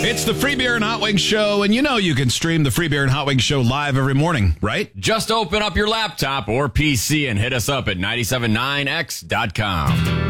It's the Free Beer and Hot Wings Show, and you know you can stream the Free Beer and Hot Wings Show live every morning, right? Just open up your laptop or PC and hit us up at 979x.com.